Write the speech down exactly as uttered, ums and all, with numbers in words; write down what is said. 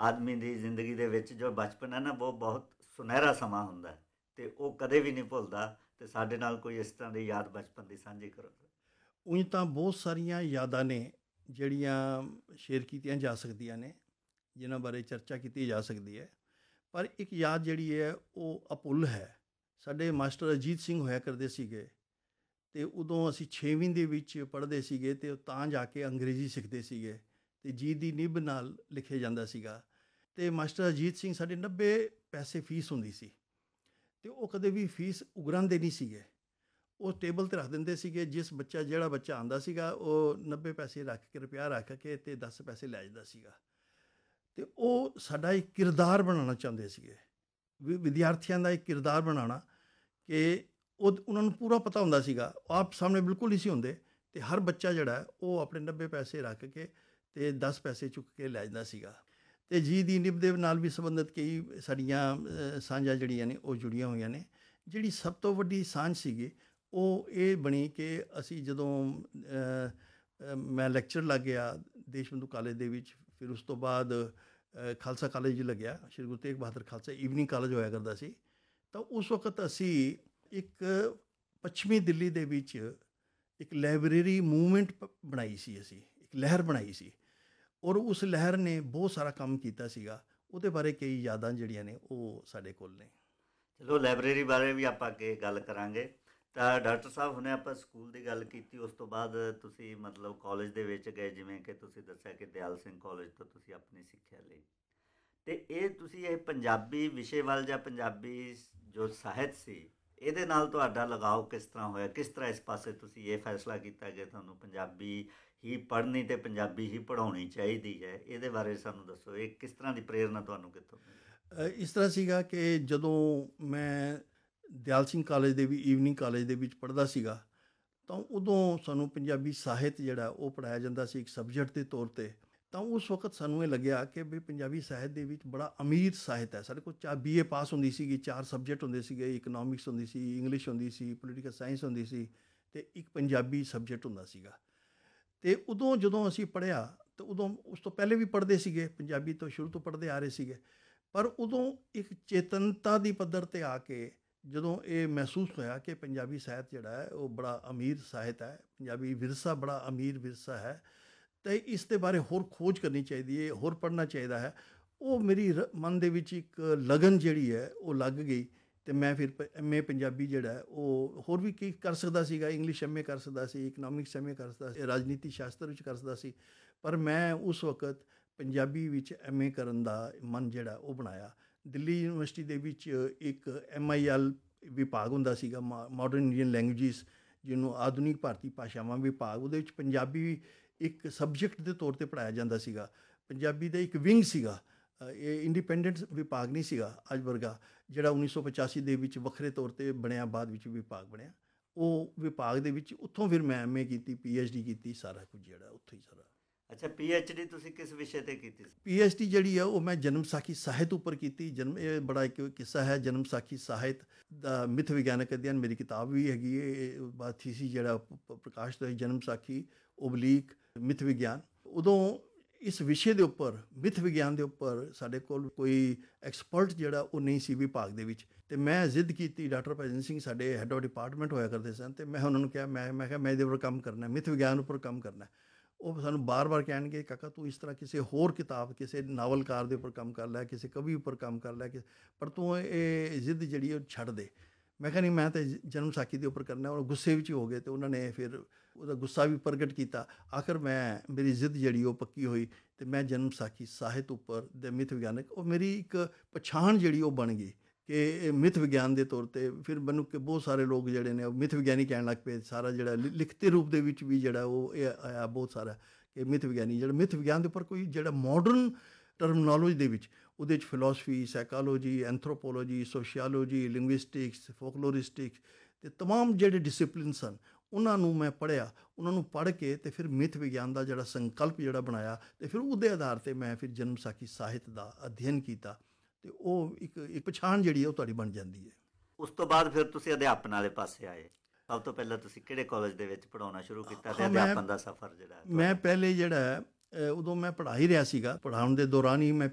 ਆਦਮੀ ਦੀ ਜ਼ਿੰਦਗੀ ਦੇ ਵਿੱਚ ਜੋ ਬਚਪਨ ਹੈ ਨਾ, ਉਹ ਬਹੁਤ ਸੁਨਹਿਰਾ ਸਮਾਂ ਹੁੰਦਾ ਹੈ ਅਤੇ ਉਹ ਕਦੇ ਵੀ ਨਹੀਂ ਭੁੱਲਦਾ। ਅਤੇ ਸਾਡੇ ਨਾਲ ਕੋਈ ਇਸ ਤਰ੍ਹਾਂ ਦੀ ਯਾਦ ਬਚਪਨ ਦੀ ਸਾਂਝੀ ਕਰੋ। ਉਂਝ ਤਾਂ ਬਹੁਤ ਸਾਰੀਆਂ ਯਾਦਾਂ ਨੇ ਜਿਹੜੀਆਂ ਸ਼ੇਅਰ ਕੀਤੀਆਂ ਜਾ ਸਕਦੀਆਂ ਨੇ, ਜਿਨ੍ਹਾਂ ਬਾਰੇ ਚਰਚਾ ਕੀਤੀ ਜਾ ਸਕਦੀ ਹੈ, ਪਰ ਇੱਕ ਯਾਦ ਜਿਹੜੀ ਹੈ ਉਹ ਅਭੁੱਲ ਹੈ। ਸਾਡੇ ਮਾਸਟਰ ਅਜੀਤ ਸਿੰਘ ਹੋਇਆ ਕਰਦੇ ਸੀਗੇ, ਅਤੇ ਉਦੋਂ ਅਸੀਂ ਛੇਵੀਂ ਦੇ ਵਿੱਚ ਪੜ੍ਹਦੇ ਸੀਗੇ, ਅਤੇ ਤਾਂ ਜਾ ਕੇ ਅੰਗਰੇਜ਼ੀ ਸਿੱਖਦੇ ਸੀਗੇ, ਅਤੇ ਜੀ ਦੀ ਨਿੱਬ ਨਾਲ ਲਿਖਿਆ ਜਾਂਦਾ ਸੀਗਾ। ਅਤੇ ਮਾਸਟਰ ਅਜੀਤ ਸਿੰਘ ਸਾਡੇ ਨੱਬੇ ਪੈਸੇ ਫੀਸ ਹੁੰਦੀ ਸੀ, ਅਤੇ ਉਹ ਕਦੇ ਵੀ ਫੀਸ ਉਗਰਾਉਂਦੇ ਨਹੀਂ ਸੀਗੇ। ਉਹ ਟੇਬਲ 'ਤੇ ਰੱਖ ਦਿੰਦੇ ਸੀਗੇ। ਜਿਸ ਬੱਚਾ ਜਿਹੜਾ ਬੱਚਾ ਆਉਂਦਾ ਸੀਗਾ ਉਹ ਨੱਬੇ ਪੈਸੇ ਰੱਖ ਕੇ, ਰੁਪਇਆ ਰੱਖ ਕੇ ਅਤੇ ਦਸ ਪੈਸੇ ਲੈ ਜਾਂਦਾ ਸੀਗਾ। ਅਤੇ ਉਹ ਸਾਡਾ ਇੱਕ ਕਿਰਦਾਰ ਬਣਾਉਣਾ ਚਾਹੁੰਦੇ ਸੀਗੇ, ਵਿ ਵਿਦਿਆਰਥੀਆਂ ਦਾ ਇੱਕ ਕਿਰਦਾਰ ਬਣਾਉਣਾ, ਕਿ ਉਹ ਉਹਨਾਂ ਨੂੰ ਪੂਰਾ ਪਤਾ ਹੁੰਦਾ ਸੀਗਾ, ਆਪ ਸਾਹਮਣੇ ਬਿਲਕੁਲ ਨਹੀਂ ਸੀ ਹੁੰਦੇ, ਅਤੇ ਹਰ ਬੱਚਾ ਜਿਹੜਾ ਉਹ ਆਪਣੇ ਨੱਬੇ ਪੈਸੇ ਰੱਖ ਕੇ ਅਤੇ ਦਸ ਪੈਸੇ ਚੁੱਕ ਕੇ ਲੈ ਜਾਂਦਾ ਸੀਗਾ। ਅਤੇ ਜੀ ਦੀ ਨਿੱਬ ਦੇ ਨਾਲ ਵੀ ਸੰਬੰਧਿਤ ਕਈ ਸਾਡੀਆਂ ਸਾਂਝਾਂ ਜਿਹੜੀਆਂ ਨੇ ਉਹ ਜੁੜੀਆਂ ਹੋਈਆਂ ਨੇ। ਜਿਹੜੀ ਸਭ ਤੋਂ ਵੱਡੀ ਸਾਂਝ ਸੀਗੀ ਉਹ ਇਹ ਬਣੀ ਕਿ ਅਸੀਂ ਜਦੋਂ ਮੈਂ ਲੈਕਚਰ ਲੱਗ ਗਿਆ ਦੇਸ਼ ਬੰਧੂ ਕਾਲਜ ਦੇ ਵਿੱਚ, ਫਿਰ ਉਸ ਤੋਂ ਬਾਅਦ ਖਾਲਸਾ ਕਾਲਜ ਲੱਗਿਆ, ਸ਼੍ਰੀ ਗੁਰੂ ਤੇਗ ਬਹਾਦਰ ਖਾਲਸਾ ਈਵਨਿੰਗ ਕਾਲਜ ਹੋਇਆ ਕਰਦਾ ਸੀ। ਤਾਂ ਉਸ ਵਕਤ ਅਸੀਂ ਇੱਕ ਪੱਛਮੀ ਦਿੱਲੀ ਦੇ ਵਿੱਚ ਇੱਕ ਲਾਇਬ੍ਰੇਰੀ ਮੂਵਮੈਂਟ ਬਣਾਈ ਸੀ, ਅਸੀਂ ਇੱਕ ਲਹਿਰ ਬਣਾਈ ਸੀ, ਔਰ ਉਸ ਲਹਿਰ ਨੇ ਬਹੁਤ ਸਾਰਾ ਕੰਮ ਕੀਤਾ ਸੀਗਾ। ਉਹਦੇ ਬਾਰੇ ਕਈ ਯਾਦਾਂ ਜਿਹੜੀਆਂ ਨੇ ਉਹ ਸਾਡੇ ਕੋਲ ਨੇ। ਚਲੋ ਲਾਇਬ੍ਰੇਰੀ ਬਾਰੇ ਵੀ ਆਪਾਂ ਅੱਗੇ ਗੱਲ ਕਰਾਂਗੇ। ਤਾਂ ਡਾਕਟਰ ਸਾਹਿਬ, ਹੁਣੇ ਆਪਾਂ ਸਕੂਲ ਦੀ ਗੱਲ ਕੀਤੀ, ਉਸ ਤੋਂ ਬਾਅਦ ਤੁਸੀਂ ਮਤਲਬ ਕਾਲਜ ਦੇ ਵਿੱਚ ਗਏ, ਜਿਵੇਂ ਕਿ ਤੁਸੀਂ ਦੱਸਿਆ ਕਿ ਦਿਆਲ ਸਿੰਘ ਕਾਲਜ ਤੋਂ ਤੁਸੀਂ ਆਪਣੀ ਸਿੱਖਿਆ ਲਈ। ਅਤੇ ਇਹ ਤੁਸੀਂ ਇਹ ਪੰਜਾਬੀ ਵਿਸ਼ੇ ਵੱਲ ਜਾਂ ਪੰਜਾਬੀ ਜੋ ਸਾਹਿਤ ਸੀ ਇਹਦੇ ਨਾਲ ਤੁਹਾਡਾ ਲਗਾਓ ਕਿਸ ਤਰ੍ਹਾਂ ਹੋਇਆ? ਕਿਸ ਤਰ੍ਹਾਂ ਇਸ ਪਾਸੇ ਤੁਸੀਂ ਇਹ ਫੈਸਲਾ ਕੀਤਾ ਕਿ ਤੁਹਾਨੂੰ ਪੰਜਾਬੀ ਹੀ ਪੜ੍ਹਨੀ ਅਤੇ ਪੰਜਾਬੀ ਹੀ ਪੜ੍ਹਾਉਣੀ ਚਾਹੀਦੀ ਹੈ? ਇਹਦੇ ਬਾਰੇ ਸਾਨੂੰ ਦੱਸੋ, ਇਹ ਕਿਸ ਤਰ੍ਹਾਂ ਦੀ ਪ੍ਰੇਰਨਾ ਤੁਹਾਨੂੰ ਕਿੱਥੋਂ ਮਿਲੀ? ਇਸ ਤਰ੍ਹਾਂ ਸੀਗਾ ਕਿ ਜਦੋਂ ਮੈਂ ਦਿਆਲ ਸਿੰਘ ਕਾਲਜ ਦੇ ਵੀ ਈਵਨਿੰਗ ਕਾਲਜ ਦੇ ਵਿੱਚ ਪੜ੍ਹਦਾ ਸੀਗਾ, ਤਾਂ ਉਦੋਂ ਸਾਨੂੰ ਪੰਜਾਬੀ ਸਾਹਿਤ ਜਿਹੜਾ ਉਹ ਪੜ੍ਹਾਇਆ ਜਾਂਦਾ ਸੀ ਇੱਕ ਸਬਜੈਕਟ ਦੇ ਤੌਰ 'ਤੇ। ਤਾਂ ਉਸ ਵਕਤ ਸਾਨੂੰ ਇਹ ਲੱਗਿਆ ਕਿ ਵੀ ਪੰਜਾਬੀ ਸਾਹਿਤ ਦੇ ਵਿੱਚ ਬੜਾ ਅਮੀਰ ਸਾਹਿਤ ਹੈ। ਸਾਡੇ ਕੋਲ ਚਾਰ ਬੀ ਏ ਪਾਸ ਹੁੰਦੀ ਸੀਗੀ, ਚਾਰ ਸਬਜੈਕਟ ਹੁੰਦੇ ਸੀਗੇ, ਇਕਨੋਮਿਕਸ ਹੁੰਦੀ ਸੀ, ਇੰਗਲਿਸ਼ ਹੁੰਦੀ ਸੀ, ਪੋਲੀਟੀਕਲ ਸਾਇੰਸ ਹੁੰਦੀ ਸੀ, ਅਤੇ ਇੱਕ ਪੰਜਾਬੀ ਸਬਜੈਕਟ ਹੁੰਦਾ ਸੀਗਾ। ਅਤੇ ਉਦੋਂ ਜਦੋਂ ਅਸੀਂ ਪੜ੍ਹਿਆ ਤਾਂ ਉਦੋਂ ਉਸ ਤੋਂ ਪਹਿਲੇ ਵੀ ਪੜ੍ਹਦੇ ਸੀਗੇ, ਪੰਜਾਬੀ ਤੋਂ ਸ਼ੁਰੂ ਤੋਂ ਪੜ੍ਹਦੇ ਆ ਰਹੇ ਸੀਗੇ, ਪਰ ਉਦੋਂ ਇੱਕ ਚੇਤਨਤਾ ਦੀ ਪੱਧਰ 'ਤੇ ਆ ਕੇ ਜਦੋਂ ਇਹ ਮਹਿਸੂਸ ਹੋਇਆ ਕਿ ਪੰਜਾਬੀ ਸਾਹਿਤ ਜਿਹੜਾ ਹੈ ਉਹ ਬੜਾ ਅਮੀਰ ਸਾਹਿਤ ਹੈ, ਪੰਜਾਬੀ ਵਿਰਸਾ ਬੜਾ ਅਮੀਰ ਵਿਰਸਾ ਹੈ, ਅਤੇ ਇਸ ਦੇ ਬਾਰੇ ਹੋਰ ਖੋਜ ਕਰਨੀ ਚਾਹੀਦੀ ਹੈ, ਹੋਰ ਪੜ੍ਹਨਾ ਚਾਹੀਦਾ ਹੈ। ਉਹ ਮੇਰੀ ਰ ਮਨ ਦੇ ਵਿੱਚ ਇੱਕ ਲਗਨ ਜਿਹੜੀ ਹੈ ਉਹ ਲੱਗ ਗਈ, ਅਤੇ ਮੈਂ ਫਿਰ ਐਮ ਏ ਪੰਜਾਬੀ ਜਿਹੜਾ ਉਹ ਹੋਰ ਵੀ ਕੀ ਕਰ ਸਕਦਾ ਸੀਗਾ, ਇੰਗਲਿਸ਼ ਐਮ ਏ ਕਰ ਸਕਦਾ ਸੀ, ਇਕਨੋਮਿਕਸ ਐਮ ਏ ਕਰ ਸਕਦਾ ਸੀ, ਰਾਜਨੀਤੀ ਸ਼ਾਸਤਰ ਵਿੱਚ ਕਰ ਸਕਦਾ ਸੀ, ਪਰ ਮੈਂ ਉਸ ਵਕਤ ਪੰਜਾਬੀ ਵਿੱਚ ਐਮ ਏ ਕਰਨ ਦਾ ਮਨ ਜਿਹੜਾ ਉਹ ਬਣਾਇਆ। ਦਿੱਲੀ ਯੂਨੀਵਰਸਿਟੀ ਦੇ ਵਿੱਚ ਇੱਕ ਐਮ ਆਈ ਐਲ ਵਿਭਾਗ ਹੁੰਦਾ ਸੀਗਾ, ਮਾ ਮਾਡਰਨ ਇੰਡੀਅਨ ਲੈਂਗੁਏਜਿਸ, ਜਿਹਨੂੰ ਆਧੁਨਿਕ ਭਾਰਤੀ ਭਾਸ਼ਾਵਾਂ ਵਿਭਾਗ, ਉਹਦੇ ਵਿੱਚ ਪੰਜਾਬੀ ਇੱਕ ਸਬਜੈਕਟ ਦੇ ਤੌਰ 'ਤੇ ਪੜ੍ਹਾਇਆ ਜਾਂਦਾ ਸੀਗਾ। ਪੰਜਾਬੀ ਦਾ ਇੱਕ ਵਿੰਗ ਸੀਗਾ, ਇਹ ਇੰਡੀਪੈਂਡੈਂਟ ਵਿਭਾਗ ਨਹੀਂ ਸੀਗਾ ਅੱਜ ਵਰਗਾ, ਜਿਹੜਾ ਉੱਨੀ ਸੌ ਪਚਾਸੀ ਦੇ ਵਿੱਚ ਵੱਖਰੇ ਤੌਰ 'ਤੇ ਬਣਿਆ, ਬਾਅਦ ਵਿੱਚ ਵਿਭਾਗ ਬਣਿਆ। ਉਹ ਵਿਭਾਗ ਦੇ ਵਿੱਚ ਉੱਥੋਂ ਫਿਰ ਮੈਂ ਐਮ ਏ ਕੀਤੀ, ਪੀ ਐਚ ਡੀ ਕੀਤੀ, ਸਾਰਾ ਕੁਝ ਜਿਹੜਾ ਉੱਥੋਂ ਹੀ ਸਾਰਾ। ਅੱਛਾ, ਪੀ ਐਚ ਡੀ ਤੁਸੀਂ ਕਿਸ ਵਿਸ਼ੇ 'ਤੇ ਕੀਤੀ ਸੀ? ਪੀ ਐਚ ਡੀ ਜਿਹੜੀ ਆ ਉਹ ਮੈਂ ਜਨਮ ਸਾਖੀ ਸਾਹਿਤ ਉੱਪਰ ਕੀਤੀ। ਜਨਮ ਇਹ ਬੜਾ ਇੱਕ ਕਿੱਸਾ ਹੈ, ਜਨਮ ਸਾਖੀ ਸਾਹਿਤ ਦਾ ਮਿੱਥ ਵਿਗਿਆਨਕ ਅਧਿਐਨ, ਮੇਰੀ ਕਿਤਾਬ ਵੀ ਹੈਗੀ ਹੈ। ਇਹ ਬਾਅਦ ਥੀਸਿਸ ਜਿਹੜਾ ਪ੍ਰਕਾਸ਼ਿਤ ਹੋਈ, ਜਨਮ ਸਾਖੀ ਓਬਲੀਕ ਮਿੱਥ ਵਿਗਿਆਨ। ਉਦੋਂ ਇਸ ਵਿਸ਼ੇ ਦੇ ਉੱਪਰ, ਮਿੱਥ ਵਿਗਿਆਨ ਦੇ ਉੱਪਰ ਸਾਡੇ ਕੋਲ ਕੋਈ ਐਕਸਪਰਟ ਜਿਹੜਾ ਉਹ ਨਹੀਂ ਸੀ ਵਿਭਾਗ ਦੇ ਵਿੱਚ, ਅਤੇ ਮੈਂ ਜ਼ਿੱਦ ਕੀਤੀ। ਡਾਕਟਰ ਭਜਨ ਸਿੰਘ ਸਾਡੇ ਹੈੱਡ ਆਫ ਡਿਪਾਰਟਮੈਂਟ ਹੋਇਆ ਕਰਦੇ ਸਨ, ਅਤੇ ਮੈਂ ਉਹਨਾਂ ਨੂੰ ਕਿਹਾ, ਮੈਂ ਮੈਂ ਕਿਹਾ ਮੈਂ ਇਹਦੇ ਉੱਪਰ ਕੰਮ ਕਰਨਾ, ਮਿੱਥ ਵਿਗਿਆਨ ਉੱਪਰ ਕੰਮ ਕਰਨਾ। ਉਹ ਸਾਨੂੰ ਬਾਰ-ਬਾਰ ਕਹਿਣਗੇ, ਕਾਕਾ ਤੂੰ ਇਸ ਤਰ੍ਹਾਂ ਕਿਸੇ ਹੋਰ ਕਿਤਾਬ, ਕਿਸੇ ਨਾਵਲਕਾਰ ਦੇ ਉੱਪਰ ਕੰਮ ਕਰ ਲੈ, ਕਿਸੇ ਕਵੀ ਉੱਪਰ ਕੰਮ ਕਰ ਲੈ, ਕਿ ਪਰ ਤੂੰ ਇਹ ਜ਼ਿੱਦ ਜਿਹੜੀ ਉਹ ਛੱਡ ਦੇ। ਮੈਂ ਕਿਹਾ ਨਹੀਂ, ਮੈਂ ਤਾਂ ਜਨਮ ਸਾਖੀ ਦੇ ਉੱਪਰ ਕਰਨਾ। ਉਹ ਗੁੱਸੇ ਵਿੱਚ ਹੋ ਗਏ, ਅਤੇ ਉਹਨਾਂ ਨੇ ਫਿਰ ਉਹਦਾ ਗੁੱਸਾ ਵੀ ਪ੍ਰਗਟ ਕੀਤਾ। ਆਖਰ ਮੈਂ ਮੇਰੀ ਜ਼ਿੱਦ ਜਿਹੜੀ ਉਹ ਪੱਕੀ ਹੋਈ, ਅਤੇ ਮੈਂ ਜਨਮ ਸਾਖੀ ਸਾਹਿਤ ਉੱਪਰ ਦੇ ਮਿੱਥ ਵਿਗਿਆਨਕ, ਉਹ ਮੇਰੀ ਇੱਕ ਪਛਾਣ ਜਿਹੜੀ ਉਹ ਬਣ ਗਈ ਕਿ ਮਿੱਥ ਵਿਗਿਆਨ ਦੇ ਤੌਰ 'ਤੇ। ਫਿਰ ਮੈਨੂੰ ਕਿ ਬਹੁਤ ਸਾਰੇ ਲੋਕ ਜਿਹੜੇ ਨੇ ਉਹ ਮਿੱਥ ਵਿਗਿਆਨੀ ਕਹਿਣ ਲੱਗ ਪਏ। ਸਾਰਾ ਜਿਹੜਾ ਲਿਖਤੀ ਰੂਪ ਦੇ ਵਿੱਚ ਵੀ ਜਿਹੜਾ ਉਹ ਇਹ ਆਇਆ ਬਹੁਤ ਸਾਰਾ, ਕਿ ਮਿੱਥ ਵਿਗਿਆਨੀ ਜਿਹੜਾ ਮਿੱਥ ਵਿਗਿਆਨ ਦੇ ਉੱਪਰ ਕੋਈ ਜਿਹੜਾ ਮਾਡਰਨ ਟਰਮਨੋਲੋਜੀ ਦੇ ਵਿੱਚ, ਉਹਦੇ 'ਚ philosophy, psychology, anthropology, sociology, linguistics, ਫੋਕਲੋਰਿਸਟਿਕਸ, ਅਤੇ ਤਮਾਮ ਜਿਹੜੇ ਡਿਸਿਪਲਿਨ ਸਨ ਉਹਨਾਂ ਨੂੰ ਮੈਂ ਪੜ੍ਹਿਆ। ਉਹਨਾਂ ਨੂੰ ਪੜ੍ਹ ਕੇ ਅਤੇ ਫਿਰ ਮਿੱਥ ਵਿਗਿਆਨ ਦਾ ਜਿਹੜਾ ਸੰਕਲਪ ਜਿਹੜਾ ਬਣਾਇਆ, ਅਤੇ ਫਿਰ ਉਹਦੇ ਆਧਾਰ 'ਤੇ ਮੈਂ ਫਿਰ ਜਨਮ ਸਾਖੀ ਸਾਹਿਤ ਦਾ ਅਧਿਐਨ ਕੀਤਾ, ਅਤੇ ਉਹ ਇੱਕ ਇੱਕ ਪਛਾਣ ਜਿਹੜੀ ਹੈ ਉਹ ਤੁਹਾਡੀ ਬਣ ਜਾਂਦੀ ਹੈ। ਉਸ ਤੋਂ ਬਾਅਦ ਫਿਰ ਤੁਸੀਂ ਅਧਿਆਪਨ ਵਾਲੇ ਪਾਸੇ ਆਏ। ਸਭ ਤੋਂ ਪਹਿਲਾਂ ਤੁਸੀਂ ਕਿਹੜੇ ਕਾਲਜ ਦੇ ਵਿੱਚ ਪੜ੍ਹਾਉਣਾ ਸ਼ੁਰੂ ਕੀਤਾ, ਅਤੇ ਅਧਿਆਪਨ ਦਾ ਸਫ਼ਰ ਜਿਹੜਾ? ਮੈਂ ਪਹਿਲੇ ਜਿਹੜਾ ਉਦੋਂ ਮੈਂ ਪੜ੍ਹਾ ਹੀ ਰਿਹਾ ਸੀਗਾ, ਪੜ੍ਹਾਉਣ ਦੇ ਦੌਰਾਨ ਹੀ ਮੈਂ